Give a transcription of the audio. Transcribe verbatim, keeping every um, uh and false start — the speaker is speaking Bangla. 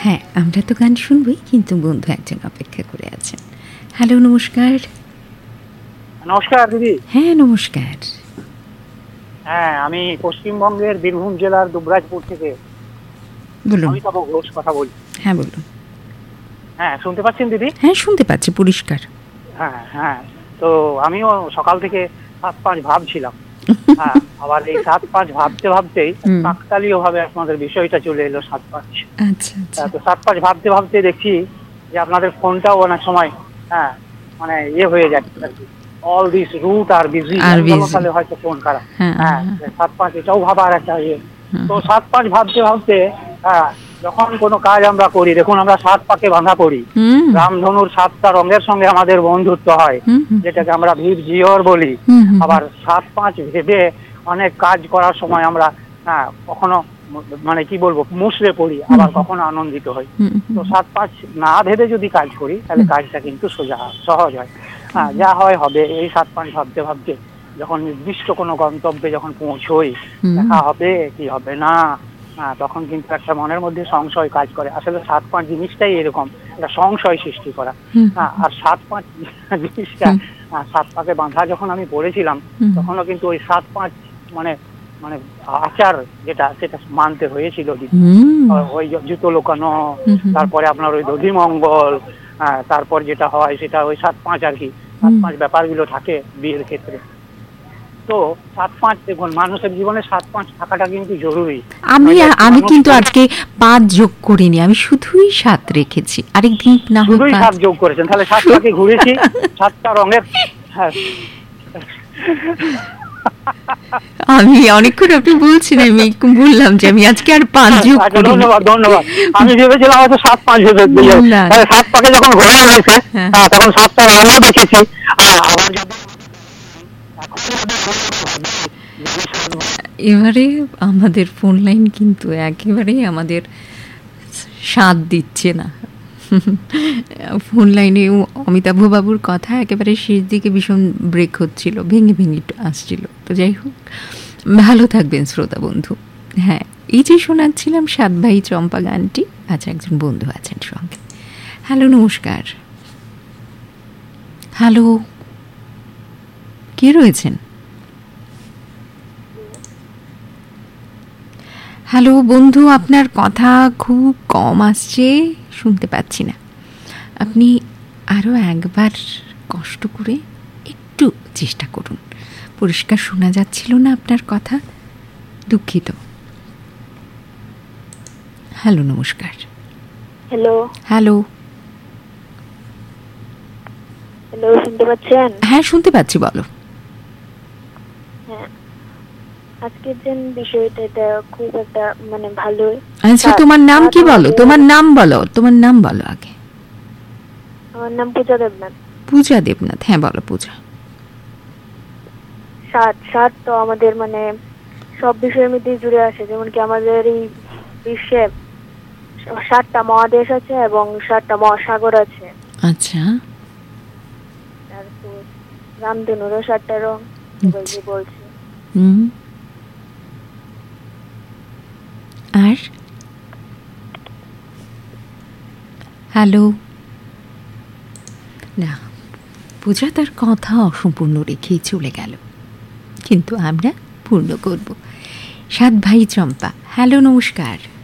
হ্যাঁ, আমরা তো গান শুনবই, কিন্তু বন্ধু একজন অপেক্ষা করে আছেন। হ্যালো, নমস্কার। নমস্কার দিদি। হ্যাঁ, নমস্কার। হ্যাঁ, আমি পশ্চিমবঙ্গের বীরভূম জেলার দুবরাজপুর থেকে বলুন। অমিতাভ ঘোষ কথা বলছি। হ্যাঁ, বলুন। হ্যাঁ, শুনতে পাচ্ছেন দিদি? হ্যাঁ, শুনতে পাচ্ছি পরিষ্কার। হ্যাঁ হ্যাঁ, তো আমিও সকাল থেকে সাত পাঁচ ভাবছিলাম। হ্যাঁ, আবার এই সাত পাঁচ ভাবতে ভাবতেই কাকতালীয় ভাবে আপনাদের বিষয়টা চলে এলো সাত পাঁচ। আচ্ছা আচ্ছা। তো সাত পাঁচ ভাবতে ভাবতে দেখছি যে আপনাদের ফোনটাও অনেক সময় হ্যাঁ মানে ইয়ে হয়ে যাচ্ছে আর কি, all this route R busy, তাহলে হয়তো ফোন খারাপ। হ্যাঁ, সাত পাঁচ এটাও ভাবার একটা ইয়ে। তো সাত পাঁচ ভাবতে ভাবতে হ্যাঁ, যখন কোনো কাজ আমরা করি, দেখুন আমরা সাত পাকে বাঁধা করি, রামধনুর সাতটা রঙের সঙ্গে আমাদের বন্ধুত্ব হয়, যেটাকে আমরা ভিভ জিওর বলি। আবার সাত পাঁচ ভেবে অনেক কাজ করার সময় আমরা হ্যাঁ কখনো মানে কি বলবো মুশড়ে পড়ি, আবার কখনো আনন্দিত হই। তো সাত পাঁচ না ভেবে যদি কাজ করি তাহলে কাজটা কিন্তু সোজা সহজ হয়। হ্যাঁ, যা হয় হবে। এই সাত পাঁচ ভাবতে ভাবতে যখন নির্দিষ্ট কোনো গন্তব্যে যখন পৌঁছই, দেখা হবে কি হবে না, হ্যাঁ তখন কিন্তু একটা মনের মধ্যে সংশয় কাজ করে। আসলে সাত পাঁচ জিনিসটাই এরকম, একটা সংশয় সৃষ্টি করা। হ্যাঁ, আর সাত পাঁচ জিনিসটা সাত পাকে বাঁধা যখন আমি পড়েছিলাম, তখনও কিন্তু ওই সাত পাঁচ মানে মানে আচার যেটা সেটা মানতে হয়েছিল। ওই জুতো লোকানো, তারপরে আপনার ওই দধি মঙ্গল, তারপর যেটা হয় সেটা ওই সাত পাঁচ আর কি, সাত পাঁচ ব্যাপারগুলো থাকে বিয়ের ক্ষেত্রে। তো সাত পাঁচ দেখুন, মানুষের জীবনে সাত পাঁচ থাকাটা কিন্তু জরুরি। আমি আমি কিন্তু আজকে পাঁচ যোগ করিনি, আমি শুধুই সাত রেখেছি। আরেকদিন না হয় শুধুই সাত যোগ করেছেন, তাহলে সাত পাকে ঘুরেছি, সাতটা রঙের। হ্যাঁ, আমি অনেকক্ষণ আপনি বলছেন, আমি বললাম যে আমি আজকে আর পাঁচ যোগ করি। ধন্যবাদ ধন্যবাদ। আমি ভেবেছিলাম হয়তো সাত পাঁচ ভেবে সাত পাকে যখন ঘোরা হয়েছে তখন সাতটা রঙও দেখেছি। আবার এবারে আমাদের ফোন লাইন কিন্তু একেবারেই আমাদের সাথ দিচ্ছে না। ফোন লাইনে অমিতাভ বাবুর কথা একেবারে শেষ দিকে ভীষণ ব্রেক হচ্ছিল, ভেঙে ভেঙে আসছিল। তো যাই হোক, ভালো থাকবেন শ্রোতা বন্ধু। হ্যাঁ, এই যে শোনাচ্ছিলাম সাত ভাই চম্পা গানটি, আচ্ছা একজন বন্ধু আছেন সঙ্গে। হ্যালো, নমস্কার। হ্যালো, কে রয়েছেন? হ্যালো বন্ধু, আপনার কথা খুব কম আসছে, শুনতে পাচ্ছি না। আপনি আরও একবার কষ্ট করে একটু চেষ্টা করুন। পরিষ্কার শোনা যাচ্ছিল না আপনার কথা, দুঃখিত। হ্যালো, নমস্কার। হ্যালো হ্যালো হ্যালো শুনতে পাচ্ছেন? হ্যাঁ, শুনতে পাচ্ছি, বলো। হ্যাঁ, আজকের যে বিষয়টা এটা খুব একটা মানে ভালো। আচ্ছা, তোমার নাম কি বলো? তোমার নাম বলো, তোমার নাম বলো আগে। আমার নাম পূজা দেবনাথ। পূজা দেবনাথ, হ্যাঁ বলো পূজা। সাত সাত তো আমাদের মানে সব বিষয়ের মধ্যে জুড়ে আসে, যেমন কি আমাদের এই বিশ্বে সাতটা মহাদেশ আছে এবং সাতটা মহাসাগর আছে। আচ্ছা, তারপর রামধনুরও সাতটা রং বলছে। হুম, আর হ্যালো না, পূজা তার কথা অসম্পূর্ণ রেখেই চলে গেল, কিন্তু আমরা পূর্ণ করব। সাত ভাই চম্পা, হ্যালো, নমস্কার।